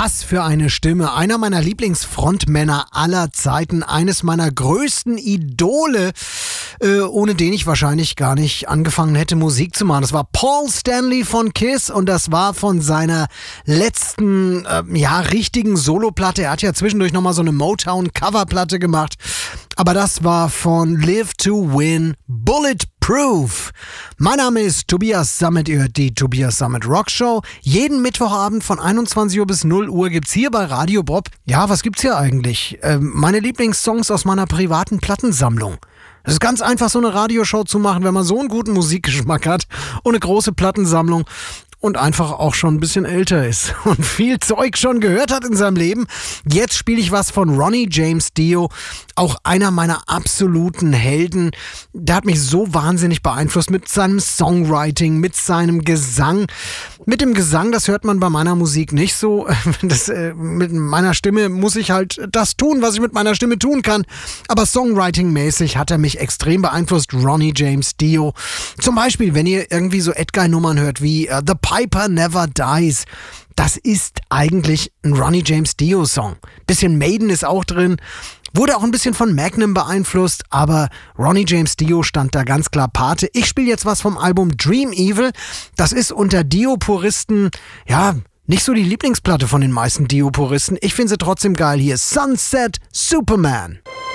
Was für eine Stimme. Einer meiner Lieblingsfrontmänner aller Zeiten. Eines meiner größten Idole, ohne den ich wahrscheinlich gar nicht angefangen hätte, Musik zu machen. Das war Paul Stanley von Kiss und das war von seiner letzten, richtigen Soloplatte. Er hat ja zwischendurch nochmal so eine Motown-Coverplatte gemacht. Aber das war von Live to Win, Bulletproof. Mein Name ist Tobias Sammet, ihr hört die Tobias Sammet Rock Show. Jeden Mittwochabend von 21 Uhr bis 0 Uhr gibt's hier bei Radio Bob. Ja, was gibt's hier eigentlich? Meine Lieblingssongs aus meiner privaten Plattensammlung. Es ist ganz einfach, so eine Radioshow zu machen, wenn man so einen guten Musikgeschmack hat und eine große Plattensammlung und einfach auch schon ein bisschen älter ist und viel Zeug schon gehört hat in seinem Leben. Jetzt spiele ich was von Ronnie James Dio, auch einer meiner absoluten Helden. Der hat mich so wahnsinnig beeinflusst mit seinem Songwriting, mit seinem Gesang. Mit dem Gesang, das hört man bei meiner Musik nicht so. Mit meiner Stimme muss ich halt das tun, was ich mit meiner Stimme tun kann. Aber Songwriting-mäßig hat er mich extrem beeinflusst, Ronnie James Dio. Zum Beispiel, wenn ihr irgendwie so Edguy-Nummern hört wie The Piper Never Dies. Das ist eigentlich ein Ronnie James Dio Song. Bisschen Maiden ist auch drin. Wurde auch ein bisschen von Magnum beeinflusst, aber Ronnie James Dio stand da ganz klar Pate. Ich spiele jetzt was vom Album Dream Evil. Das ist unter Dio-Puristen, nicht so die Lieblingsplatte von den meisten Dio-Puristen. Ich finde sie trotzdem geil. Hier Sunset Superman.